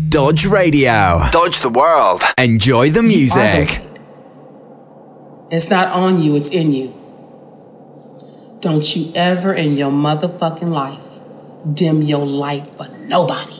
Dodge Radio. Dodge the world. Enjoy the music. It's not on you, it's in you. Don't you ever in your motherfucking life dim your light for nobody.